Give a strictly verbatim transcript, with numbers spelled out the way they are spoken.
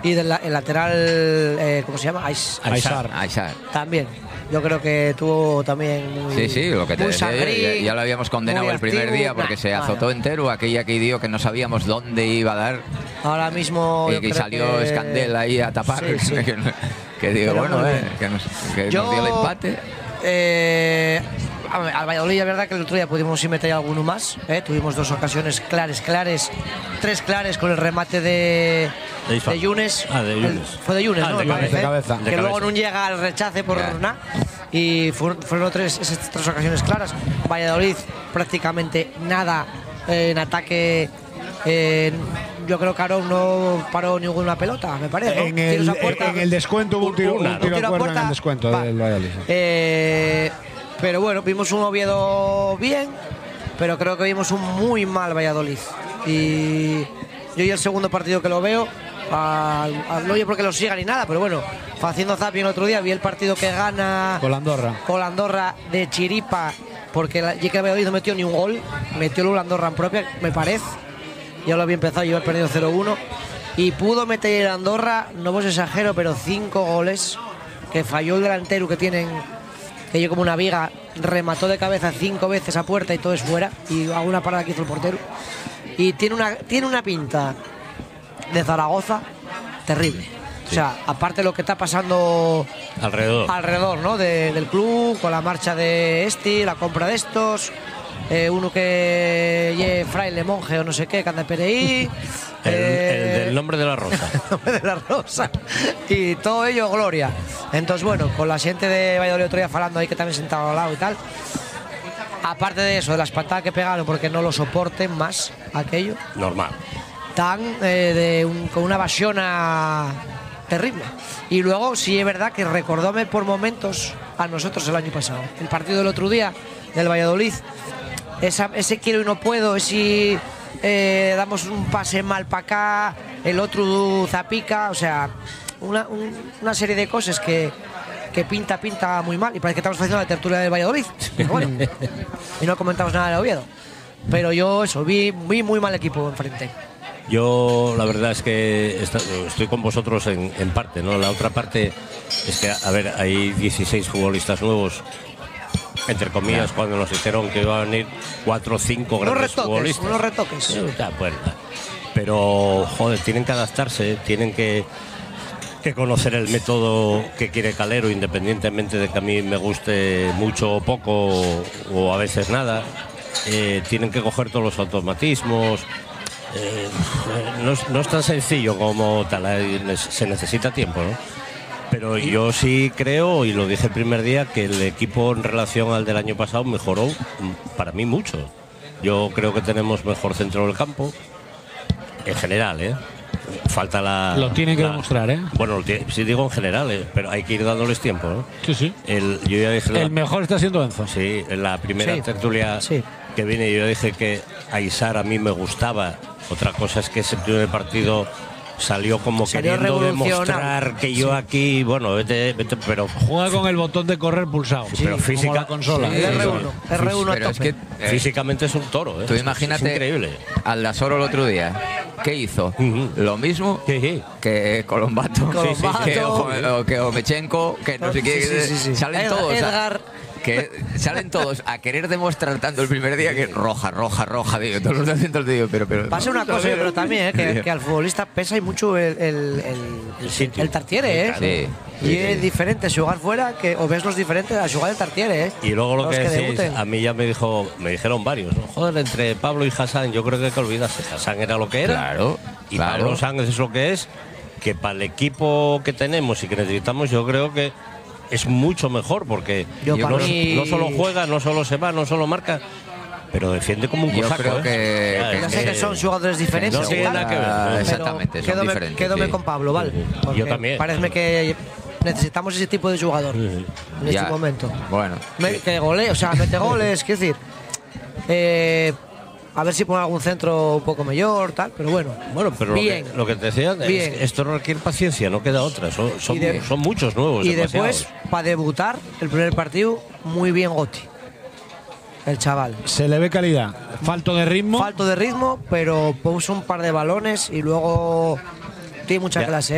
Y del el lateral, eh, ¿cómo se llama? Aysar. Aysar. También. Yo creo que tuvo también muy, Sí, sí, lo que te decía, sangrí, ya, ya lo habíamos condenado el primer activo. día porque Nah, se azotó nada. entero, aquella que dio que no sabíamos dónde iba a dar. Ahora mismo Y yo que creo salió que... Escandel ahí a tapar. Sí, sí. que, que digo, Pero bueno, muy eh, bien. que, nos, que Yo, nos dio el empate. Eh, a ver, al Valladolid es verdad que el otro día pudimos ir meter alguno más, ¿eh? Tuvimos dos ocasiones clares, clares, tres clares con el remate de, De Isfán. de Yunes. Ah, de El- Yunes. fue de Yunes, Ah, ¿no? de Me cabeza, parece, de cabeza. Que De luego cabeza. no llega al rechace por Ya. nada. Y fueron, fueron tres, esas tres ocasiones claras. Valladolid prácticamente nada eh, en ataque. eh, yo creo que Aarón no paró ninguna pelota, me parece, ¿no? En el, Tiros a puerta. en el descuento hubo un tiro, Una, un ¿no? tiro Tiro a a puerta en puerta. el descuento Va. del Valladolid. Eh, pero bueno, vimos un Oviedo bien, pero creo que vimos un muy mal Valladolid. Y yo y el segundo partido que lo veo, al- al- no yo porque lo siga ni nada, pero bueno, haciendo zapping el otro día, vi el partido que gana Con la Andorra. con la Andorra de chiripa, porque la Yeke Valladolid no metió ni un gol, metió la Andorra en propia, me parece. Ya lo había empezado, yo había perdido cero uno. Y pudo meter a Andorra, no os exagero, pero cinco goles, que falló el delantero que tienen, que yo como una viga, remató de cabeza cinco veces a puerta y todo es fuera, y alguna parada que hizo el portero. Y tiene una, tiene una pinta de Zaragoza terrible. O sea, aparte de lo que está pasando Alrededor. alrededor, ¿no? De- del club, con la marcha de este, la compra de estos, eh, uno que ye fraile monje o no sé qué, que anda por ahí. El, eh, el del nombre de la rosa. de la rosa. Y todo ello gloria. Entonces, bueno, con la gente de Valladolid otro día falando ahí que también sentado al lado y tal. Aparte de eso, de las patadas que pegaron porque no lo soporten más aquello, Normal. tan eh, de un- con una basiona terrible. Y luego sí es verdad que recordóme por momentos a nosotros el año pasado. El partido del otro día del Valladolid, esa- ese quiero y no puedo, ese eh, damos un pase mal para acá, el otro zapica, o sea, una, un- una serie de cosas que, que pinta, pinta muy mal. Y parece que estamos haciendo la tertulia del Valladolid. Pero bueno, y no comentamos nada de Oviedo. Pero yo eso, vi, vi muy mal equipo enfrente. Yo la verdad es que está- estoy con vosotros en, en parte, ¿no? La otra parte es que, a ver, hay dieciséis futbolistas nuevos, entre comillas, cuando nos dijeron que iban a venir cuatro o cinco Unos grandes retoques, futbolistas. unos retoques. Sí, ya, pues, pero, joder, tienen que adaptarse, tienen que, que conocer el método que quiere Calero, independientemente de que a mí me guste mucho o poco, o, o a veces nada. Eh, tienen que coger todos los automatismos. Eh, no, es, no es tan sencillo como tal, eh, se necesita tiempo, ¿no? Pero yo sí creo, y lo dije el primer día, que el equipo en relación al del año pasado mejoró mm, para mí mucho. Yo creo que tenemos mejor centro del campo, en general, ¿eh? Falta la... Lo tienen que la- demostrar, ¿eh? Bueno, lo tiene- sí digo en general, ¿eh? Pero hay que ir dándoles tiempo, ¿no? Sí, sí. El, yo ya dije la- El mejor está siendo Enzo. Sí, en la primera Sí. tertulia Sí. que vine yo dije que Aysar a mí me gustaba. Otra cosa es que ese primer partido salió como Salió queriendo revolucionario. demostrar que yo aquí, bueno, vete, vete, pero Juega con el botón de correr pulsado. pero como física- la consola. Sí, El sí, R sí. uno, R uno a Pero es tope. que eh, físicamente es un toro, ¿eh? tú Es- imagínate es increíble. al Dasoro el otro día. ¿Qué hizo? Ujú. Lo mismo Sí, sí. que Colombato, Colombato. que, o, o que Omechenko, que no sé qué. Sí, sí, sí, sí. Salen Edgar- todos. a- Edgar. que salen todos a querer demostrar tanto el primer día que roja, roja, roja, digo, todos los acentos digo, pero, pero. Pasa una cosa, yo creo también, ¿eh? que, que al futbolista pesa y mucho el, el, el, El sitio. el tartiere, ¿eh? Sí. Y es diferente jugar fuera que o ves los diferentes a jugar el tartiere, ¿eh? Y luego lo Los que decís, debuten. a mí ya me dijo, me dijeron varios, ¿no? Joder, entre Pablo y Hassan, yo creo que hay que olvidarse. Hassan era lo que era. Claro, Y claro. Pablo Sánchez es lo que es, que para el equipo que tenemos y que necesitamos, yo creo que es mucho mejor, porque Yo no, para mí- no solo juega, no solo se va, no solo marca, pero defiende como un Yo cosaco. creo ¿eh? que- Ya, que- Ya es sé que son jugadores diferentes. no tiene tal, nada que ver, ¿no? pero Exactamente, son quédome, diferentes, quédome sí. con Pablo, ¿vale? Sí, sí. Porque Yo también. Parece que necesitamos ese tipo de jugador en Ya. este momento. Bueno. Me- que golee, o sea, mete goles, quiero decir. Eh, a ver si pone algún centro un poco mejor, tal, pero bueno. Bueno, pero lo bien. que, lo que te decía, es- Bien. esto no requiere paciencia, no queda otra. Son, son, Y de- son muchos nuevos. Y demasiados. después, para debutar, el primer partido, muy bien Gotti. El chaval. Se le ve calidad. Falto de ritmo. Falto de ritmo, pero puso un par de balones y luego tiene mucha Ya. clase. ¿eh?